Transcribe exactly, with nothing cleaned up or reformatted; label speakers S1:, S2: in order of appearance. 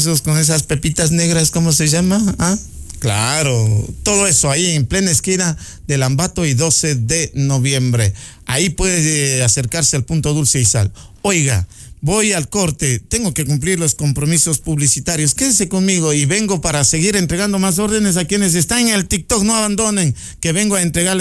S1: esos con esas pepitas negras, ¿cómo se llama? ¿Ah? Claro, todo eso ahí en plena esquina de Lambato y doce de noviembre. Ahí puede acercarse al punto Dulce y Sal. Oiga, voy al corte, tengo que cumplir los compromisos publicitarios. Quédese conmigo y vengo para seguir entregando más órdenes a quienes están en el TikTok. No abandonen, que vengo a entregarles